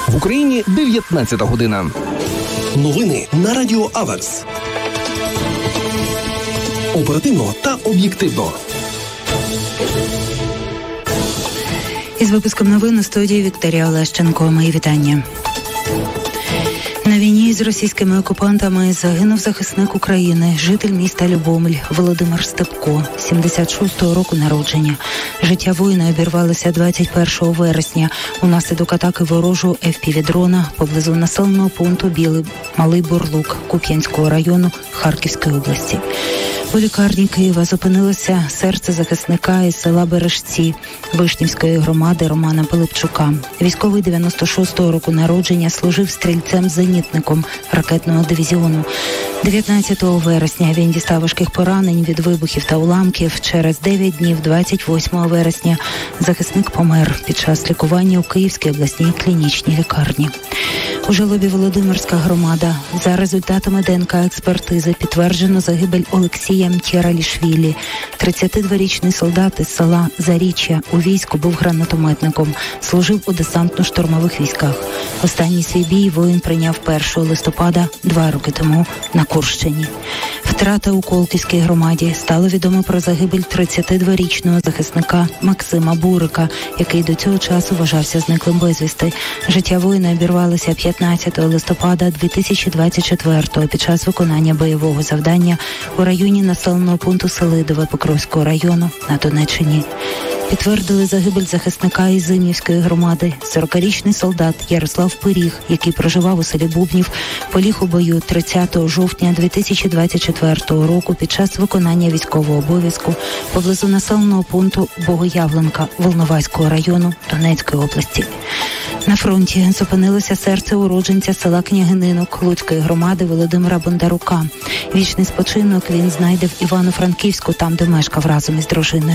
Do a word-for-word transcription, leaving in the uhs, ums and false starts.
В Україні дев'ятнадцята година. Новини на Радіо Аверс. Оперативно та об'єктивно. Із випуском новин у студії Вікторія Олещенко. Мої вітання. На війні з російськими окупантами загинув захисник України, житель міста Любомль Володимир Степко, сімдесят шостого року народження. Життя воїна обірвалося двадцять першого вересня унаслідок атаки ворожого еф пі ві-дрона поблизу населеного пункту Білий Малий Бурлук Куп'янського району Харківської області. У лікарні Києва зупинилося серце захисника із села Бережці Вишнівської громади Романа Пилипчука. Військовий дев'яносто шостого року народження служив стрільцем-зенітником ракетного дивізіону. дев'ятнадцятого вересня він дістав важких поранень від вибухів та уламків. Через дев'ять днів, двадцять восьмого вересня, захисник помер під час лікування у Київській обласній клінічній лікарні. У жалобі Володимирська громада. За результатами де ен ка-експертизи підтверджено загибель Олексія Мтєралішвілі. тридцятидворічний солдат із села Заріччя у війську був гранатометником, служив у десантно-штурмових військах. Останній свій бій воїн прийняв першого листопада два роки тому на Курщині. Втрата у Колківській громаді. Стало відомо про загибель тридцятидворічного захисника Максима Бурика, який до цього часу вважався зниклим безвісти. Життя воїна обірвалося п'ятнадцятого листопада дві тисячі двадцять четвертого під час виконання бойового завдання у районі населеного пункту Селидове Покровського району на Донеччині. Підтвердили загибель захисника Ізимівської громади. сорокарічний солдат Ярослав Пиріг, який проживав у селі Бубнів, поліг у бою тридцятого жовтня дві тисячі двадцять четвертого року під час виконання військового обов'язку поблизу населеного пункту Богоявленка Волноваського району Донецької області. На фронті зупинилося серце уродженця села Княгининок Луцької громади Володимира Бондарука. Вічний спочинок він знайде в Івано-Франківську, там, де мешкав разом із дружиною.